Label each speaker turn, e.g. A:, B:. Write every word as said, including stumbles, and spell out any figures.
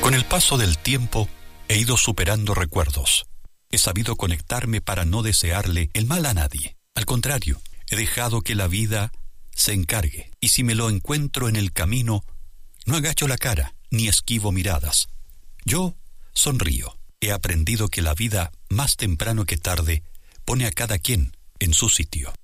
A: Con el paso del tiempo, he ido superando recuerdos. He sabido conectarme para no desearle el mal a nadie. Al contrario, he dejado que la vida se encargue. Y si me lo encuentro en el camino, no agacho la cara, ni esquivo miradas. Yo sonrío. He aprendido que la vida, más temprano que tarde, pone a cada quien en su sitio.